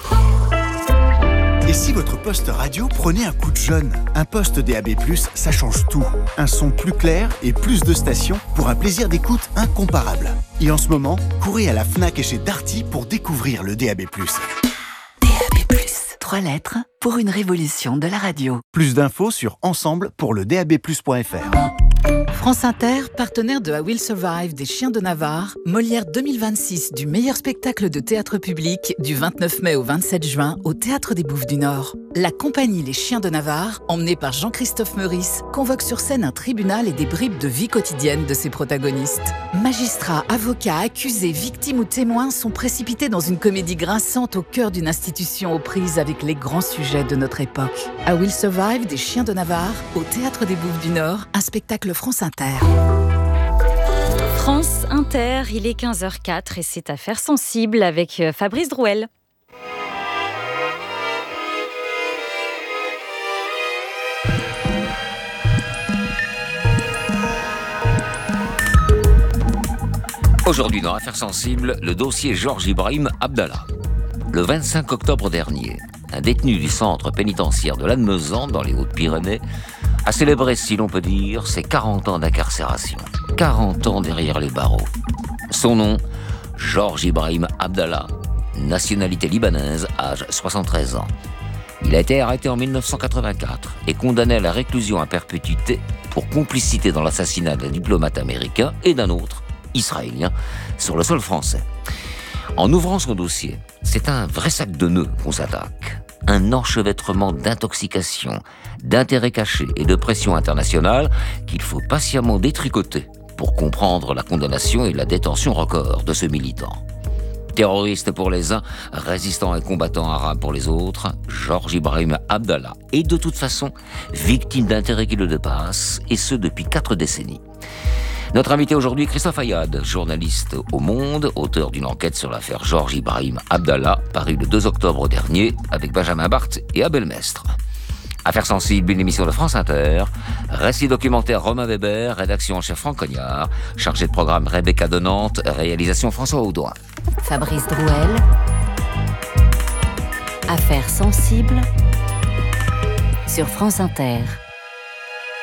[SPEAKER 12] Et si votre poste radio prenait un coup de jeune? Un poste D A B plus, ça change tout. Un son plus clair et plus de stations pour un plaisir d'écoute incomparable. Et en ce moment, courez à la Fnac et chez Darty pour découvrir le D A B plus.
[SPEAKER 13] D A B plus, trois lettres pour une révolution de la radio.
[SPEAKER 12] Plus d'infos sur ensemble pour le D A B plus point F R.
[SPEAKER 14] France Inter, partenaire de I Will Survive des Chiens de Navarre, Molière deux mille vingt-six du meilleur spectacle de théâtre public du vingt-neuf mai au vingt-sept juin au Théâtre des Bouffes du Nord. La compagnie Les Chiens de Navarre, emmenée par Jean-Christophe Meurice, convoque sur scène un tribunal et des bribes de vie quotidienne de ses protagonistes. Magistrats, avocats, accusés, victimes ou témoins sont précipités dans une comédie grinçante au cœur d'une institution aux prises avec les grands sujets de notre époque. I Will Survive des Chiens de Navarre au Théâtre des Bouffes du Nord, un spectacle France Inter.
[SPEAKER 11] France Inter, il est quinze heures quatre et c'est Affaires sensibles avec Fabrice Drouel.
[SPEAKER 15] Aujourd'hui dans Affaires sensibles, le dossier Georges Ibrahim Abdallah. Le vingt-cinq octobre dernier, un détenu du centre pénitentiaire de Lannemezan, dans les Hautes-Pyrénées, a célébré, si l'on peut dire, ses quarante ans d'incarcération. quarante ans derrière les barreaux. Son nom, Georges Ibrahim Abdallah, nationalité libanaise, âge soixante-treize ans. Il a été arrêté en mille neuf cent quatre-vingt-quatre et condamné à la réclusion à perpétuité pour complicité dans l'assassinat d'un diplomate américain et d'un autre, israélien, sur le sol français. En ouvrant son dossier, c'est un vrai sac de nœuds qu'on s'attaque. Un enchevêtrement d'intoxication, d'intérêts cachés et de pression internationale qu'il faut patiemment détricoter pour comprendre la condamnation et la détention record de ce militant. Terroriste pour les uns, résistant et combattant arabe pour les autres, Georges Ibrahim Abdallah est de toute façon victime d'intérêts qui le dépassent, et ce depuis quatre décennies. Notre invité aujourd'hui, Christophe Ayad, journaliste au Monde, auteur d'une enquête sur l'affaire Georges Ibrahim Abdallah, parue le deux octobre dernier avec Benjamin Barthes et Abel Mestre. Affaires sensibles, une émission de France Inter. Récit documentaire Romain Weber, rédaction en chef Franck Cognard, chargé de programme Rebecca de Nantes, réalisation François Audouin.
[SPEAKER 2] Fabrice Drouel. Affaires sensibles sur France Inter.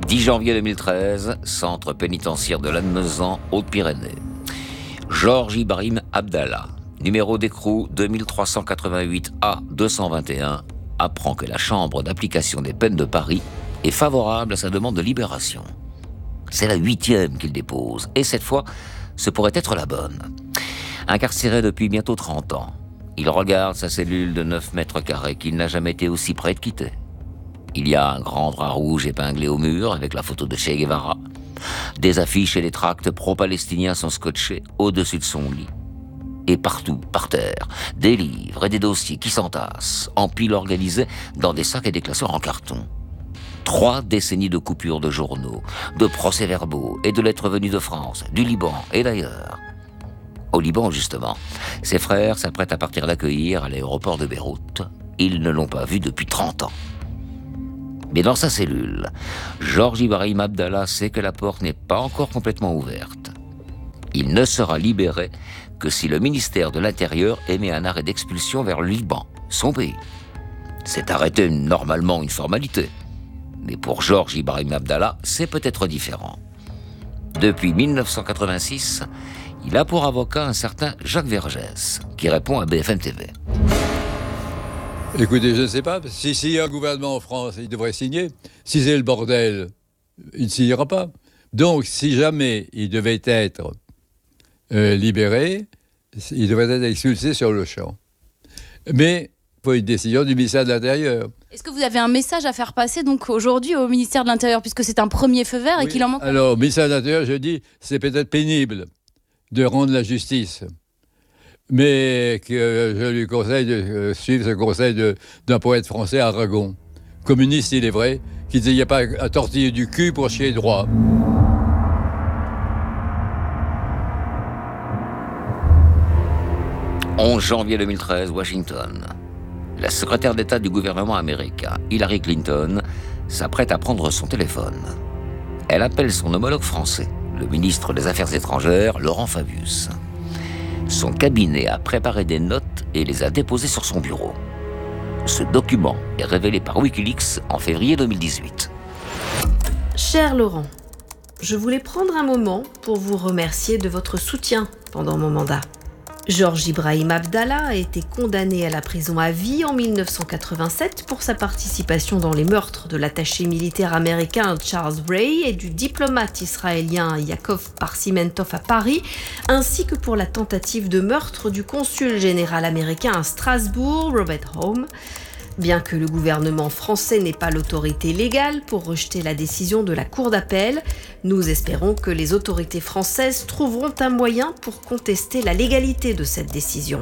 [SPEAKER 15] dix janvier deux mille treize, centre pénitentiaire de Lannemezan, Hautes-Pyrénées. Georges Ibrahim Abdallah, numéro d'écrou deux mille trois cent quatre-vingt-huit A deux cent vingt et un, apprend que la Chambre d'application des peines de Paris est favorable à sa demande de libération. C'est la huitième qu'il dépose, et cette fois, ce pourrait être la bonne. Incarcéré depuis bientôt trente ans, il regarde sa cellule de neuf mètres carrés qu'il n'a jamais été aussi près de quitter. Il y a un grand drap rouge épinglé au mur avec la photo de Che Guevara. Des affiches et des tracts pro-palestiniens sont scotchés au-dessus de son lit. Et partout, par terre, des livres et des dossiers qui s'entassent, en piles organisées dans des sacs et des classeurs en carton. Trois décennies de coupures de journaux, de procès-verbaux et de lettres venues de France, du Liban et d'ailleurs. Au Liban, justement, ses frères s'apprêtent à partir l'accueillir à l'aéroport de Beyrouth. Ils ne l'ont pas vu depuis trente ans. Mais dans sa cellule, Georges Ibrahim Abdallah sait que la porte n'est pas encore complètement ouverte. Il ne sera libéré que si le ministère de l'Intérieur émet un arrêt d'expulsion vers le Liban, son pays. Cet arrêt est normalement une formalité. Mais pour Georges Ibrahim Abdallah, c'est peut-être différent. Depuis mille neuf cent quatre-vingt-six, il a pour avocat un certain Jacques Vergès, qui répond à B F M T V.
[SPEAKER 16] Écoutez, je ne sais pas. Si, s'il y a un gouvernement en France, il devrait signer. Si c'est le bordel, il ne signera pas. Donc, si jamais il devait être euh, libéré, il devrait être expulsé sur le champ. Mais il faut une décision du ministère de l'Intérieur.
[SPEAKER 17] Est-ce que vous avez un message à faire passer donc aujourd'hui au ministère de l'Intérieur, puisque c'est un premier feu vert et
[SPEAKER 16] oui.
[SPEAKER 17] qu'il en manque?
[SPEAKER 16] Alors, au ministère de l'Intérieur, je dis, c'est peut-être pénible de rendre la justice. Mais que je lui conseille de suivre ce conseil de, d'un poète français, Aragon. Communiste, il est vrai, qui disait qu'il n'y a pas à tortiller du cul pour chier droit.
[SPEAKER 15] onze janvier deux mille treize, Washington. La secrétaire d'État du gouvernement américain, Hillary Clinton, s'apprête à prendre son téléphone. Elle appelle son homologue français, le ministre des Affaires étrangères, Laurent Fabius. Son cabinet a préparé des notes et les a déposées sur son bureau. Ce document est révélé par Wikileaks en février deux mille dix-huit.
[SPEAKER 18] Cher Laurent, je voulais prendre un moment pour vous remercier de votre soutien pendant mon mandat. Georges Ibrahim Abdallah a été condamné à la prison à vie en mille neuf cent quatre-vingt-sept pour sa participation dans les meurtres de l'attaché militaire américain Charles Ray et du diplomate israélien Yaakov Parsimentov à Paris, ainsi que pour la tentative de meurtre du consul général américain à Strasbourg, Robert Home. Bien que le gouvernement français n'ait pas l'autorité légale pour rejeter la décision de la Cour d'appel, nous espérons que les autorités françaises trouveront un moyen pour contester la légalité de cette décision.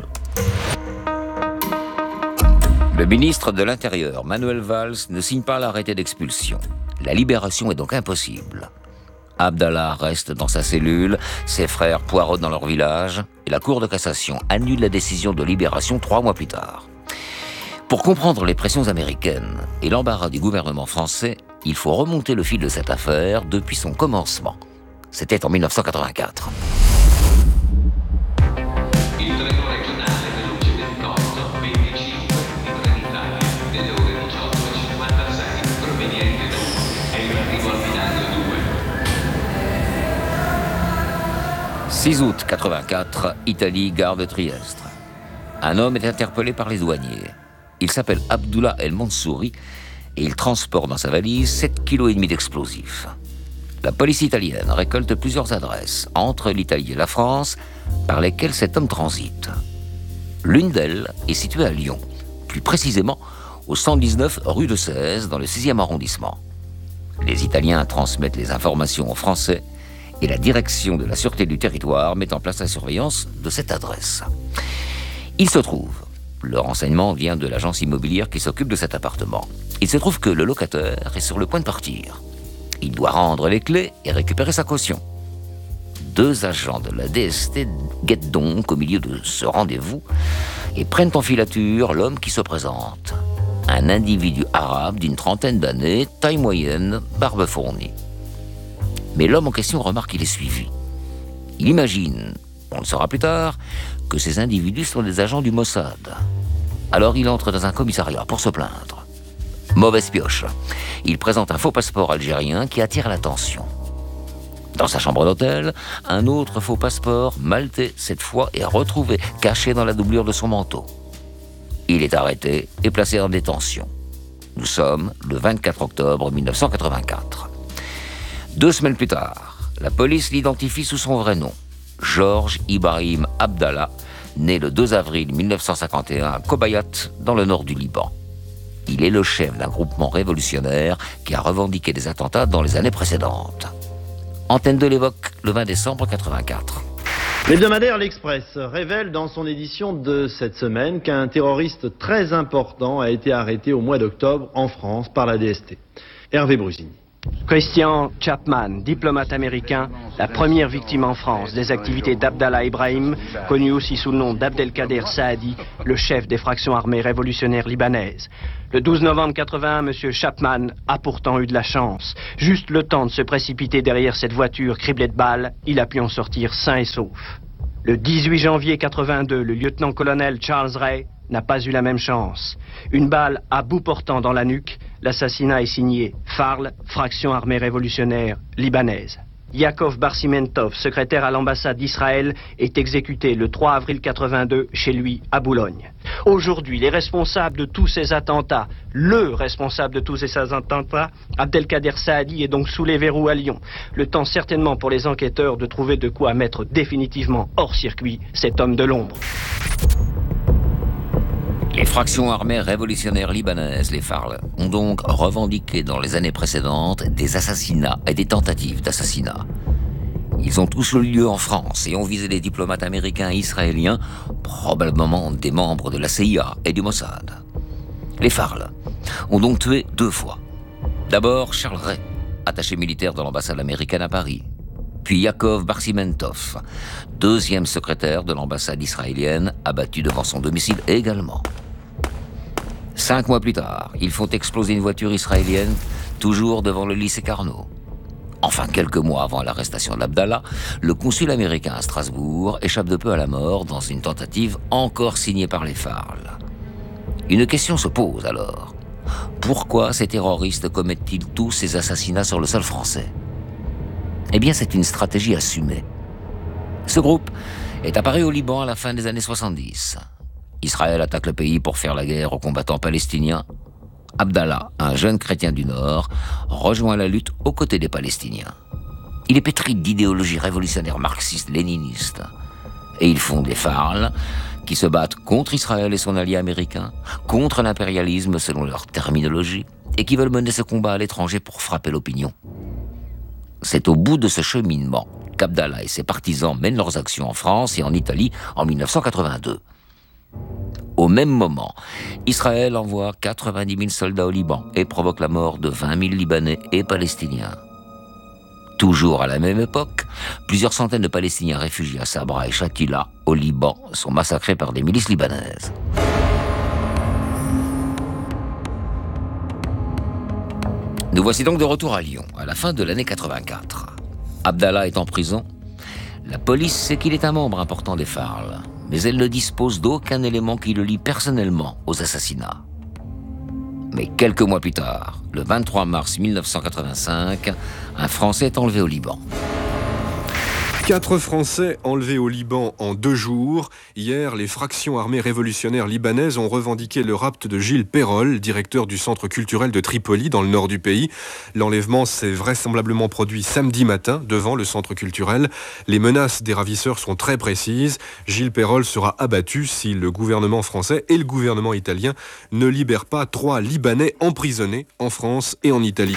[SPEAKER 15] Le ministre de l'Intérieur, Manuel Valls, ne signe pas l'arrêté d'expulsion. La libération est donc impossible. Abdallah reste dans sa cellule, ses frères poireautent dans leur village, et la Cour de cassation annule la décision de libération trois mois plus tard. Pour comprendre les pressions américaines et l'embarras du gouvernement français, il faut remonter le fil de cette affaire depuis son commencement. C'était en mille neuf cent quatre-vingt-quatre. six août quatre-vingt-quatre, Italie, gare de Trieste. Un homme est interpellé par les douaniers. Il s'appelle Abdullah El Mansouri et il transporte dans sa valise sept virgule cinq kilos d'explosifs. La police italienne récolte plusieurs adresses entre l'Italie et la France par lesquelles cet homme transite. L'une d'elles est située à Lyon, plus précisément au cent dix-neuf rue de Sèze, dans le sixième arrondissement. Les Italiens transmettent les informations aux Français et la direction de la Sûreté du territoire met en place la surveillance de cette adresse. Il se trouve, le renseignement vient de l'agence immobilière qui s'occupe de cet appartement. Il se trouve que le locataire est sur le point de partir. Il doit rendre les clés et récupérer sa caution. Deux agents de la D S T guettent donc au milieu de ce rendez-vous et prennent en filature l'homme qui se présente. Un individu arabe d'une trentaine d'années, taille moyenne, barbe fournie. Mais l'homme en question remarque qu'il est suivi. Il imagine, on le saura plus tard, que ces individus sont des agents du Mossad. Alors il entre dans un commissariat pour se plaindre. Mauvaise pioche. Il présente un faux passeport algérien qui attire l'attention. Dans sa chambre d'hôtel, un autre faux passeport, maltais cette fois, est retrouvé, caché dans la doublure de son manteau. Il est arrêté et placé en détention. Nous sommes le vingt-quatre octobre mille neuf cent quatre-vingt-quatre. Deux semaines plus tard, la police l'identifie sous son vrai nom, Georges Ibrahim Abdallah, né le deux avril mille neuf cent cinquante et un à Kobayat, dans le nord du Liban. Il est le chef d'un groupement révolutionnaire qui a revendiqué des attentats dans les années précédentes. Antenne deux l'évoque le vingt décembre quatre-vingt-quatre.
[SPEAKER 19] L'hebdomadaire L'Express révèle dans son édition de cette semaine qu'un terroriste très important a été arrêté au mois d'octobre en France par la D S T. Hervé Brusini.
[SPEAKER 20] Christian Chapman, diplomate américain, la première victime en France des activités d'Abdallah Ibrahim, connu aussi sous le nom d'Abdelkader Saadi, le chef des fractions armées révolutionnaires libanaises. Le douze novembre quatre-vingt-un, M. Chapman a pourtant eu de la chance. Juste le temps de se précipiter derrière cette voiture criblée de balles, il a pu en sortir sain et sauf. Le dix-huit janvier quatre-vingt-deux, le lieutenant-colonel Charles Ray n'a pas eu la même chance. Une balle à bout portant dans la nuque, l'assassinat est signé Farl, fraction armée révolutionnaire libanaise. Yakov Barsimentov, secrétaire à l'ambassade d'Israël, est exécuté le trois avril quatre-vingt-deux chez lui à Boulogne. Aujourd'hui, les responsables de tous ces attentats, le responsable de tous ces attentats, Abdelkader Saadi, est donc sous les verrous à Lyon. Le temps certainement pour les enquêteurs de trouver de quoi mettre définitivement hors circuit cet homme de l'ombre.
[SPEAKER 15] Les fractions armées révolutionnaires libanaises, les Farl, ont donc revendiqué dans les années précédentes des assassinats et des tentatives d'assassinat. Ils ont tous eu lieu en France et ont visé des diplomates américains et israéliens, probablement des membres de la C I A et du Mossad. Les Farl ont donc tué deux fois. D'abord Charles Ray, attaché militaire de l'ambassade américaine à Paris. Puis Yakov Barsimentov, deuxième secrétaire de l'ambassade israélienne, abattu devant son domicile également. Cinq mois plus tard, ils font exploser une voiture israélienne, toujours devant le lycée Carnot. Enfin, quelques mois avant l'arrestation d'Abdallah, le consul américain à Strasbourg échappe de peu à la mort dans une tentative encore signée par les Farl. Une question se pose alors. Pourquoi ces terroristes commettent-ils tous ces assassinats sur le sol français ? Eh bien, c'est une stratégie assumée. Ce groupe est apparu au Liban à la fin des années soixante-dix. Israël attaque le pays pour faire la guerre aux combattants palestiniens. Abdallah, un jeune chrétien du Nord, rejoint la lutte aux côtés des Palestiniens. Il est pétri d'idéologie révolutionnaire marxiste-léniniste. Et il fonde les Farl, qui se battent contre Israël et son allié américain, contre l'impérialisme selon leur terminologie, et qui veulent mener ce combat à l'étranger pour frapper l'opinion. C'est au bout de ce cheminement qu'Abdallah et ses partisans mènent leurs actions en France et en Italie en mille neuf cent quatre-vingt-deux. Au même moment, Israël envoie quatre-vingt-dix mille soldats au Liban et provoque la mort de vingt mille Libanais et Palestiniens. Toujours à la même époque, plusieurs centaines de Palestiniens réfugiés à Sabra et Shatila, au Liban, sont massacrés par des milices libanaises. Nous voici donc de retour à Lyon, à la fin de l'année quatre-vingt-quatre. Abdallah est en prison. La police sait qu'il est un membre important des Farl, mais elle ne dispose d'aucun élément qui le lie personnellement aux assassinats. Mais quelques mois plus tard, le vingt-trois mars mille neuf cent quatre-vingt-cinq, un Français est enlevé au Liban.
[SPEAKER 21] Quatre Français enlevés au Liban en deux jours. Hier, les fractions armées révolutionnaires libanaises ont revendiqué le rapt de Gilles Perrol, directeur du centre culturel de Tripoli, dans le nord du pays. L'enlèvement s'est vraisemblablement produit samedi matin, devant le centre culturel. Les menaces des ravisseurs sont très précises. Gilles Perrol sera abattu si le gouvernement français et le gouvernement italien ne libèrent pas trois Libanais emprisonnés en France et en Italie.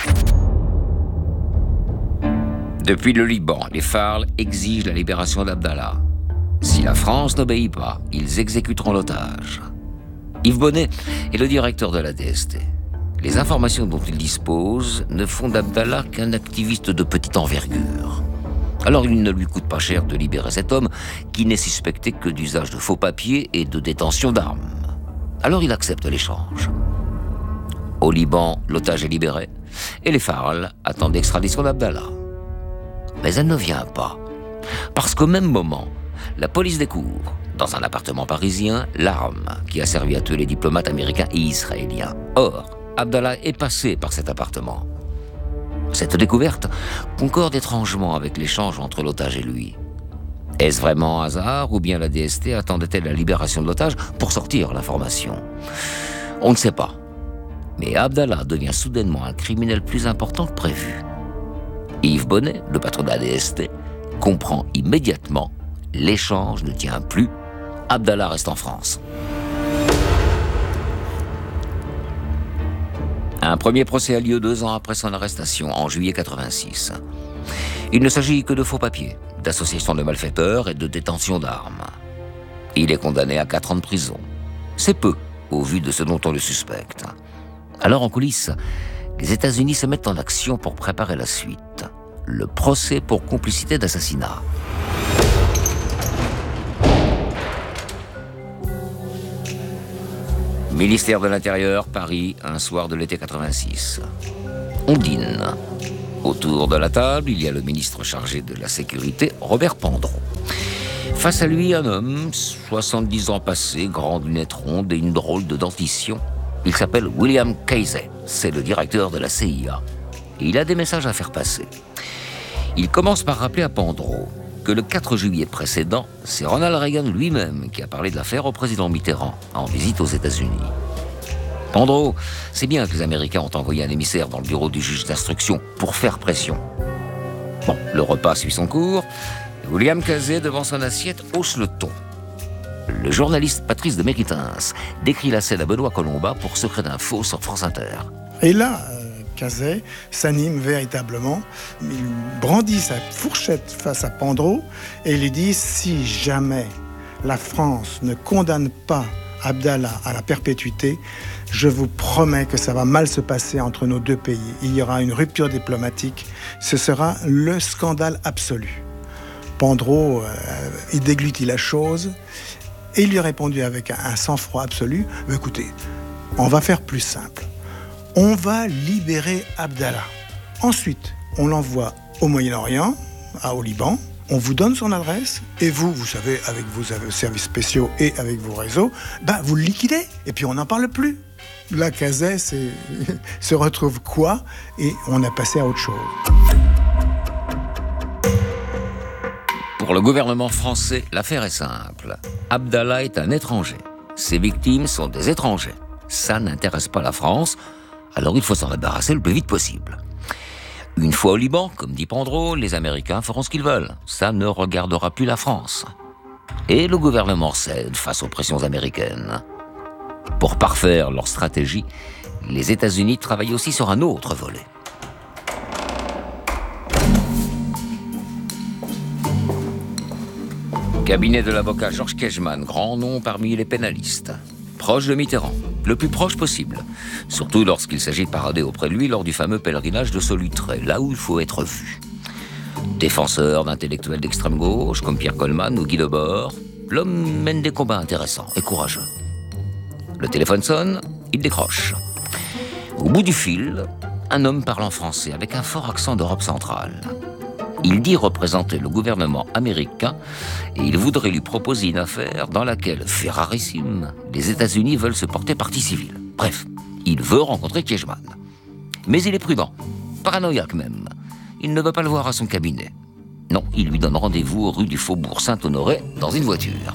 [SPEAKER 15] Depuis le Liban, les Farl exigent la libération d'Abdallah. Si la France n'obéit pas, ils exécuteront l'otage. Yves Bonnet est le directeur de la D S T. Les informations dont il dispose ne font d'Abdallah qu'un activiste de petite envergure. Alors il ne lui coûte pas cher de libérer cet homme qui n'est suspecté que d'usage de faux papiers et de détention d'armes. Alors il accepte l'échange. Au Liban, l'otage est libéré et les Farl attendent l'extradition d'Abdallah. Mais elle ne vient pas. Parce qu'au même moment, la police découvre, dans un appartement parisien, l'arme qui a servi à tuer les diplomates américains et israéliens. Or, Abdallah est passé par cet appartement. Cette découverte concorde étrangement avec l'échange entre l'otage et lui. Est-ce vraiment un hasard ou bien la D S T attendait-elle la libération de l'otage pour sortir l'information? On ne sait pas. Mais Abdallah devient soudainement un criminel plus important que prévu. Yves Bonnet, le patron de la D S T, comprend immédiatement l'échange ne tient plus. Abdallah reste en France. Un premier procès a lieu deux ans après son arrestation, en juillet quatre-vingt-six. Il ne s'agit que de faux papiers, d'association de malfaiteurs et de détention d'armes. Il est condamné à quatre ans de prison. C'est peu, au vu de ce dont on le suspecte. Alors en coulisses, les États-Unis se mettent en action pour préparer la suite. Le procès pour complicité d'assassinat. Ministère de l'Intérieur, Paris, un soir de l'été quatre-vingt-six. On dîne. Autour de la table, il y a le ministre chargé de la Sécurité, Robert Pandreau. Face à lui, un homme, soixante-dix ans passés, grand lunettes rondes et une drôle de dentition. Il s'appelle William Casey, c'est le directeur de la C I A. Et il a des messages à faire passer. Il commence par rappeler à Pandreau que le quatre juillet précédent, c'est Ronald Reagan lui-même qui a parlé de l'affaire au président Mitterrand en visite aux États-Unis. Pandreau sait bien que les Américains ont envoyé un émissaire dans le bureau du juge d'instruction pour faire pression. Bon, le repas suit son cours. William Casey, devant son assiette, hausse le ton. Le journaliste Patrice de Méritens décrit la scène à Benoît Colomba pour Secret d'Info sur France Inter.
[SPEAKER 3] Et là, Casey s'anime véritablement. Il brandit sa fourchette face à Pandreau et lui dit « Si jamais la France ne condamne pas Abdallah à la perpétuité, je vous promets que ça va mal se passer entre nos deux pays. Il y aura une rupture diplomatique. Ce sera le scandale absolu. » Pandreau, euh, il déglutit la chose et il lui a répondu avec un, un sang-froid absolu « Écoutez, on va faire plus simple. On va libérer Abdallah. Ensuite, on l'envoie au Moyen-Orient, au Liban. On vous donne son adresse et vous, vous savez, avec vos services spéciaux et avec vos réseaux, bah, vous le liquidez et puis on n'en parle plus. » Là, Casey se retrouve quoi et on a passé à autre chose.
[SPEAKER 15] Pour le gouvernement français, l'affaire est simple. Abdallah est un étranger. Ses victimes sont des étrangers. Ça n'intéresse pas la France. Alors il faut s'en débarrasser le plus vite possible. Une fois au Liban, comme dit Pandreau, les Américains feront ce qu'ils veulent. Ça ne regardera plus la France. Et le gouvernement cède face aux pressions américaines. Pour parfaire leur stratégie, les États-Unis travaillent aussi sur un autre volet. Cabinet de l'avocat Georges Kejman, grand nom parmi les pénalistes. Proche de Mitterrand, le plus proche possible. Surtout lorsqu'il s'agit de parader auprès de lui lors du fameux pèlerinage de Solutré, là où il faut être vu. Défenseur d'intellectuels d'extrême gauche, comme Pierre Coleman ou Guy Debord, l'homme mène des combats intéressants et courageux. Le téléphone sonne, il décroche. Au bout du fil, un homme parlant français avec un fort accent d'Europe centrale. Il dit représenter le gouvernement américain et il voudrait lui proposer une affaire dans laquelle, fait rarissime, les États-Unis veulent se porter partie civile. Bref, il veut rencontrer Kejman. Mais il est prudent, paranoïaque même. Il ne veut pas le voir à son cabinet. Non, il lui donne rendez-vous rue du Faubourg Saint-Honoré dans une voiture.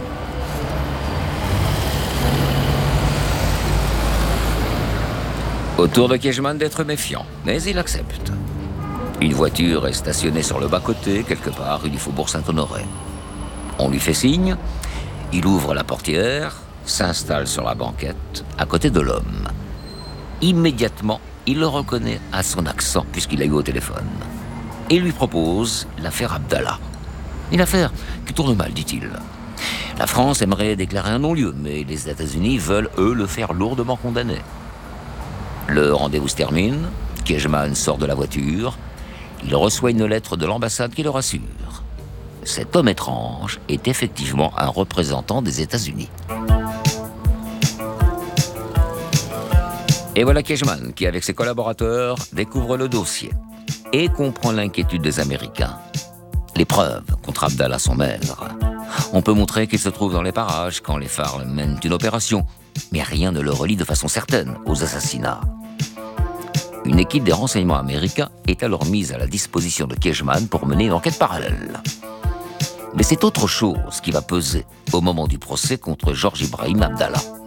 [SPEAKER 15] Autour de Kejman d'être méfiant, mais il accepte. Une voiture est stationnée sur le bas-côté, quelque part, rue du Faubourg Saint-Honoré. On lui fait signe, il ouvre la portière, s'installe sur la banquette, à côté de l'homme. Immédiatement, il le reconnaît à son accent, puisqu'il l'a eu au téléphone. Et lui propose l'affaire Abdallah. Une affaire qui tourne mal, dit-il. La France aimerait déclarer un non-lieu, mais les États-Unis veulent, eux, le faire lourdement condamner. Le rendez-vous se termine, Kejman sort de la voiture. Il reçoit une lettre de l'ambassade qui le rassure. Cet homme étrange est effectivement un représentant des États-Unis. Et voilà Kejman qui, avec ses collaborateurs, découvre le dossier et comprend l'inquiétude des Américains. Les preuves contre Abdallah sont maigres. On peut montrer qu'il se trouve dans les parages quand les phares mènent une opération, mais rien ne le relie de façon certaine aux assassinats. Une équipe des renseignements américains est alors mise à la disposition de Kiegemann pour mener une enquête parallèle. Mais c'est autre chose qui va peser au moment du procès contre Georges Ibrahim Abdallah.